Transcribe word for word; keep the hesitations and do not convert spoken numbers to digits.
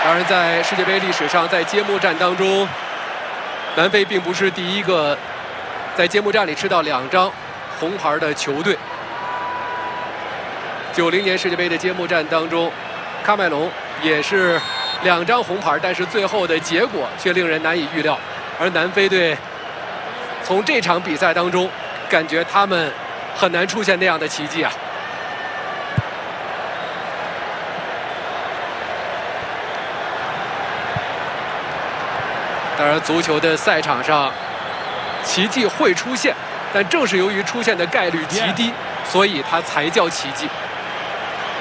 当然，在世界杯历史上，在揭幕战当中，南非并不是第一个在揭幕战里吃到两张红牌的球队。九零年世界杯的揭幕战当中，喀麦隆也是两张红牌，但是最后的结果却令人难以预料。而南非队从这场比赛当中，感觉他们很难出现那样的奇迹啊！当然，足球的赛场上，奇迹会出现，但正是由于出现的概率极低，所以它才叫奇迹。